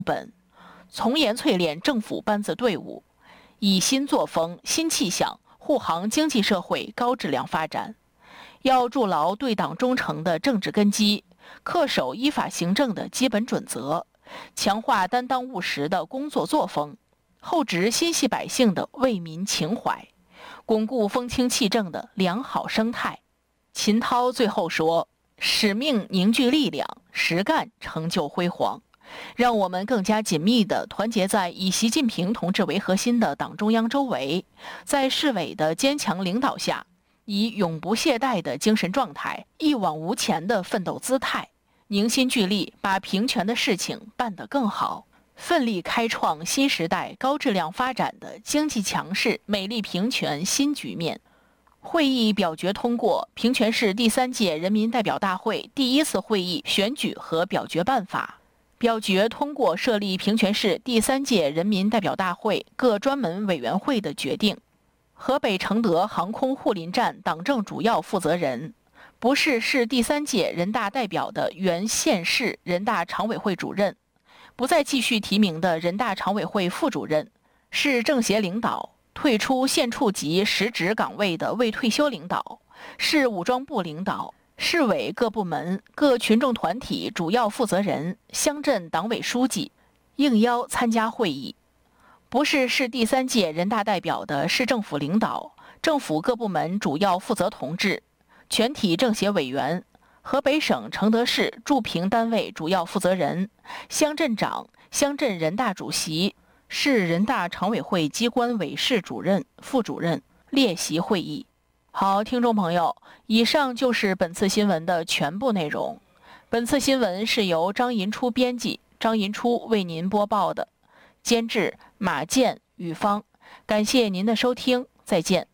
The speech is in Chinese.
本，从严淬炼政府班子队伍，以新作风、新气象护航经济社会高质量发展。要筑牢对党忠诚的政治根基，恪守依法行政的基本准则，强化担当务实的工作作风，厚植心系百姓的为民情怀，巩固风清气正的良好生态。秦涛最后说：“使命凝聚力量，实干成就辉煌。”让我们更加紧密地团结在以习近平同志为核心的党中央周围，在市委的坚强领导下，以永不懈怠的精神状态、一往无前的奋斗姿态，凝心聚力把平权的事情办得更好，奋力开创新时代高质量发展的经济强势、美丽平权新局面。会议表决通过《平权市第3届人民代表大会第1次会议选举和表决办法》，表决通过设立平权市第3届人民代表大会各专门委员会的决定。河北承德航空护林站党政主要负责人，不是市第3届人大代表的原县市人大常委会主任，不再继续提名的人大常委会副主任，市政协领导，退出县处级实职岗位的未退休领导，市武装部领导，市委各部门、各群众团体主要负责人、乡镇党委书记应邀参加会议。不是市第3届人大代表的市政府领导、政府各部门主要负责同志、全体政协委员、河北省承德市驻平单位主要负责人、乡镇长、乡镇人大主席、市人大常委会机关委事主任、副主任列席会议。好，听众朋友，以上就是本次新闻的全部内容。本次新闻是由张银初编辑，张银初为您播报的，监制马健、宇芳。感谢您的收听，再见。